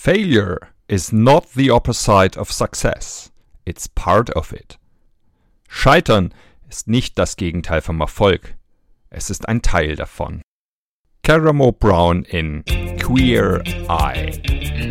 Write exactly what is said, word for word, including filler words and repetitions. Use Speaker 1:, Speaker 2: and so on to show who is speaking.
Speaker 1: Failure is not the opposite of success. It's part of it. Scheitern ist nicht das Gegenteil vom Erfolg. Es ist ein Teil davon. Karamo Brown in Queer Eye.